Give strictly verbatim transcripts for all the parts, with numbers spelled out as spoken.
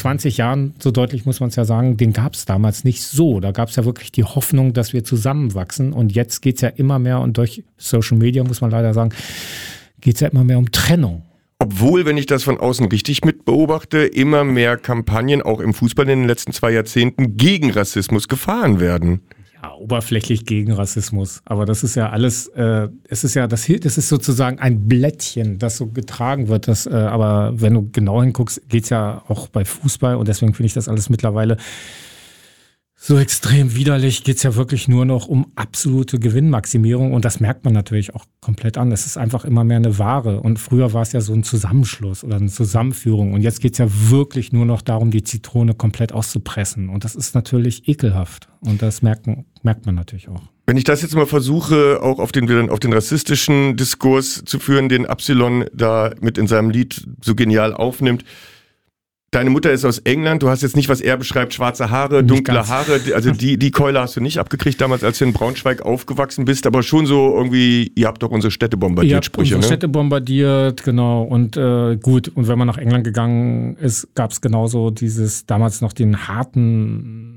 zwanzig Jahren, so deutlich muss man es ja sagen, den gab es damals nicht so. Da gab es ja wirklich die Hoffnung, dass wir zusammenwachsen. Und jetzt geht es ja immer mehr, und durch Social Media muss man leider sagen, geht es ja immer mehr um Trennung. Obwohl, wenn ich das von außen richtig mit beobachte, immer mehr Kampagnen auch im Fußball in den letzten zwei Jahrzehnten gegen Rassismus gefahren werden. Ja, oberflächlich gegen Rassismus. Aber das ist ja alles, äh, es ist ja, das, das ist sozusagen ein Blättchen, das so getragen wird. Das, äh, aber wenn du genau hinguckst, geht es ja auch bei Fußball, und deswegen finde ich das alles mittlerweile so extrem widerlich. Geht es ja wirklich nur noch um absolute Gewinnmaximierung, und das merkt man natürlich auch komplett an. Es ist einfach immer mehr eine Ware, und früher war es ja so ein Zusammenschluss oder eine Zusammenführung, und jetzt geht es ja wirklich nur noch darum, die Zitrone komplett auszupressen, und das ist natürlich ekelhaft, und das merken, merkt man natürlich auch. Wenn ich das jetzt mal versuche, auch auf den, auf den rassistischen Diskurs zu führen, den Absilon da mit in seinem Lied so genial aufnimmt. Deine Mutter ist aus England, du hast jetzt nicht, was er beschreibt, schwarze Haare, dunkle Haare, also die, die Keule hast du nicht abgekriegt damals, als du in Braunschweig aufgewachsen bist, aber schon so irgendwie, ihr habt doch unsere Städte bombardiert, ihr habt Sprüche, unsere ne? Städte bombardiert, genau, und äh, gut, und wenn man nach England gegangen ist, gab es genauso dieses, damals noch den harten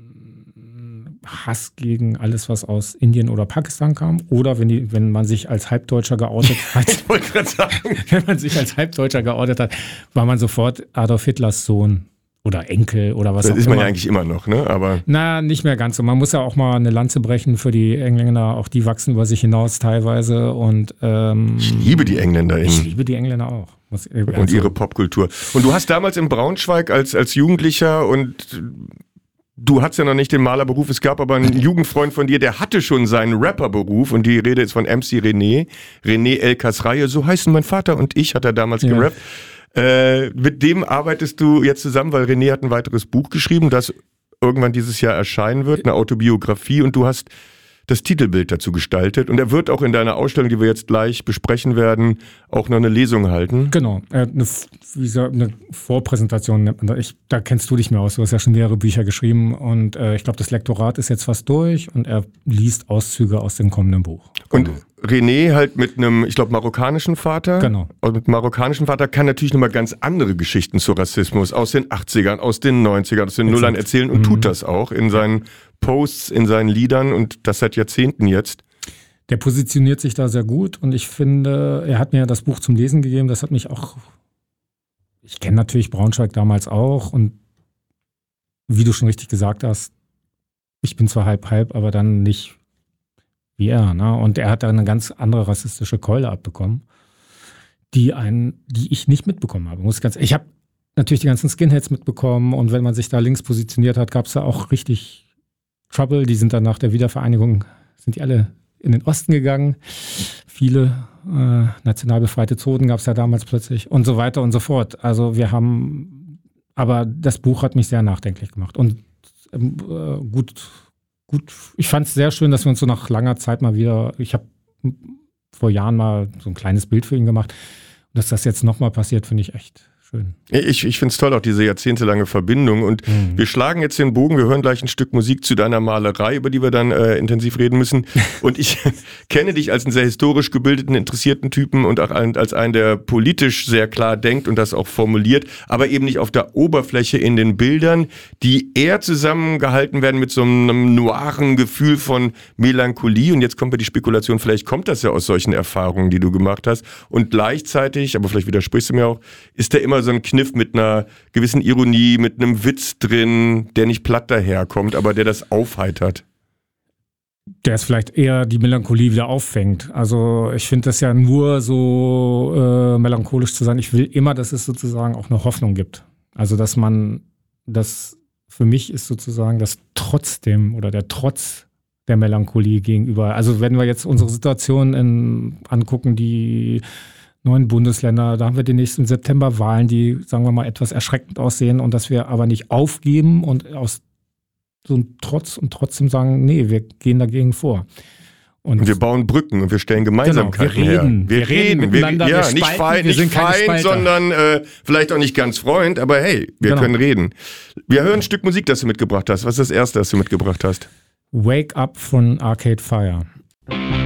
Hass gegen alles, was aus Indien oder Pakistan kam, oder wenn, die, wenn man sich als Halbdeutscher geoutet hat, ich wollte gerade sagen, wenn man sich als Halbdeutscher geoutet hat, war man sofort Adolf Hitlers Sohn oder Enkel oder was das auch immer. Das ist man ja eigentlich immer noch, ne? Aber na, nicht mehr ganz so. Man muss ja auch mal eine Lanze brechen für die Engländer, auch die wachsen über sich hinaus teilweise, und ähm, ich liebe die Engländer. Ich liebe die Engländer auch. Muss, also, und ihre Popkultur. Und du hast damals in Braunschweig als, als Jugendlicher, und du hattest ja noch nicht den Malerberuf, es gab aber einen Jugendfreund von dir, der hatte schon seinen Rapperberuf, und die Rede ist von M C René, René El Kasraie, so heißen mein Vater und ich, hat er damals ja. gerappt. Äh, mit dem arbeitest du jetzt zusammen, weil René hat ein weiteres Buch geschrieben, das irgendwann dieses Jahr erscheinen wird, eine Autobiografie, und du hast das Titelbild dazu gestaltet, und er wird auch in deiner Ausstellung, die wir jetzt gleich besprechen werden, auch noch eine Lesung halten. Genau, eine, wie gesagt, eine Vorpräsentation nennt man das. Ich, da kennst du dich mehr aus, du hast ja schon mehrere Bücher geschrieben, und äh, ich glaube, das Lektorat ist jetzt fast durch, und er liest Auszüge aus dem kommenden Buch. Und René halt mit einem, ich glaube, marokkanischen Vater. Genau. Und mit einem marokkanischen Vater kann natürlich nochmal ganz andere Geschichten zu Rassismus aus den achtzigern, aus den neunzigern, aus den Nullern erzählen, und mhm. tut das auch in seinen Posts, in seinen Liedern, und das seit Jahrzehnten jetzt. Der positioniert sich da sehr gut, und ich finde, er hat mir das Buch zum Lesen gegeben, das hat mich auch, ich kenne natürlich Braunschweig damals auch, und wie du schon richtig gesagt hast, ich bin zwar halb-halb, aber dann nicht wie er, ne? Und er hat da eine ganz andere rassistische Keule abbekommen, die einen, die ich nicht mitbekommen habe. Muss ich ganz, ich habe natürlich die ganzen Skinheads mitbekommen, und wenn man sich da links positioniert hat, gab es da auch richtig Trouble. Die sind dann nach der Wiedervereinigung, sind die alle in den Osten gegangen. Viele äh, national befreite Zonen gab es ja damals plötzlich, und so weiter und so fort. Also wir haben, aber das Buch hat mich sehr nachdenklich gemacht, und äh, gut. Gut, ich fand es sehr schön, dass wir uns so nach langer Zeit mal wieder, ich habe vor Jahren mal so ein kleines Bild für ihn gemacht, und dass das jetzt nochmal passiert, finde ich echt schön. Ich, ich finde es toll, auch diese jahrzehntelange Verbindung, und mhm. wir schlagen jetzt den Bogen, wir hören gleich ein Stück Musik zu deiner Malerei, über die wir dann äh, intensiv reden müssen, und ich kenne dich als einen sehr historisch gebildeten, interessierten Typen, und auch als einen, der politisch sehr klar denkt und das auch formuliert, aber eben nicht auf der Oberfläche in den Bildern, die eher zusammengehalten werden mit so einem noiren Gefühl von Melancholie, und jetzt kommt mir die Spekulation, vielleicht kommt das ja aus solchen Erfahrungen, die du gemacht hast, und gleichzeitig, aber vielleicht widersprichst du mir auch, ist der immer so ein Kniff mit einer gewissen Ironie, mit einem Witz drin, der nicht platt daherkommt, aber der das aufheitert. Der es vielleicht eher die Melancholie wieder auffängt. Also ich finde das ja nur so äh, melancholisch zu sein. Ich will immer, dass es sozusagen auch eine Hoffnung gibt. Also dass man, das für mich ist sozusagen das trotzdem oder der Trotz der Melancholie gegenüber. Also wenn wir jetzt unsere Situation in, angucken, die neuen Bundesländer, da haben wir demnächst im September Wahlen, die, sagen wir mal, etwas erschreckend aussehen, und dass wir aber nicht aufgeben und aus so einem Trotz und trotzdem sagen, nee, wir gehen dagegen vor. Und, und wir bauen Brücken und wir stellen Gemeinsamkeiten genau, wir reden, her. Wir, wir reden reden miteinander, wir, ja, wir nicht spalten, Feind, wir nicht sind keine Feind, Spalter. sondern äh, vielleicht auch nicht ganz Freund, aber hey, wir genau. können reden. Wir hören ein Stück Musik, das du mitgebracht hast. Was ist das erste, das du mitgebracht hast? Wake Up von Arcade Fire.